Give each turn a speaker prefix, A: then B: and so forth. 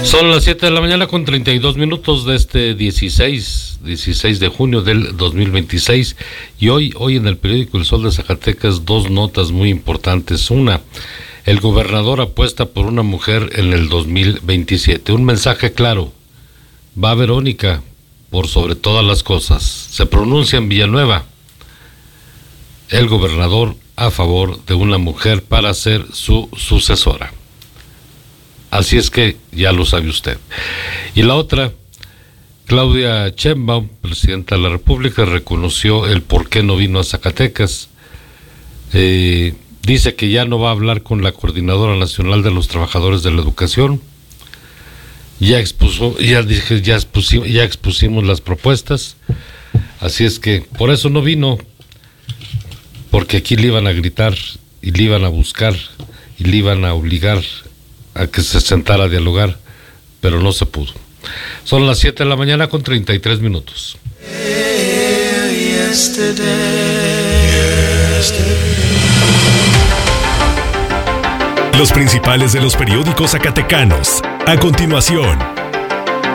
A: Son las 7 de la mañana con 32 minutos de este 16 de junio del 2026 y hoy en el periódico El Sol de Zacatecas dos notas muy importantes. Una, el gobernador apuesta por una mujer en el 2027. Un mensaje claro, va Verónica por sobre todas las cosas. Se pronuncia en Villanueva el gobernador a favor de una mujer para ser su sucesora. Así es que ya lo sabe usted. Y la otra, Claudia Sheinbaum, presidenta de la República, reconoció el por qué no vino a Zacatecas. Dice que ya no va a hablar con la Coordinadora Nacional de los Trabajadores de la Educación. Ya expusimos las propuestas. Así es que por eso no vino, porque aquí le iban a gritar y le iban a buscar y le iban a obligar a que se sentara a dialogar, pero no se pudo. Son las 7 de la mañana con 33 minutos.
B: Los principales de los periódicos zacatecanos. A continuación,